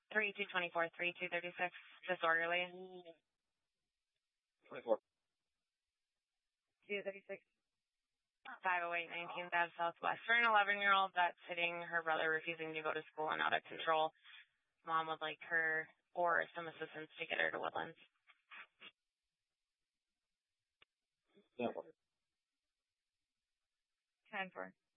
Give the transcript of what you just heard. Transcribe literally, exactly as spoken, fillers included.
three two twenty-four, three two thirty-six, disorderly. twenty-four. two thirty-six. five oh eight nineteenth Ave Southwest. For an eleven-year-old that's hitting her brother, refusing to go to school and out of control. Mom would like her or some assistance to get her to Woodlands. ten four. ten four.